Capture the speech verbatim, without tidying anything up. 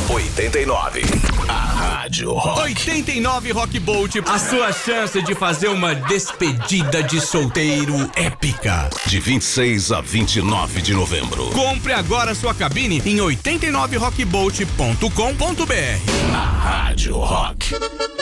oitenta e nove. A Rádio Rock. oitenta e nove Rock Bolt, a sua chance de fazer uma despedida de solteiro épica. De vinte e seis a vinte e nove de novembro. Compre agora sua cabine em oitenta e nove rock bolt ponto com ponto br. A Rádio Rock.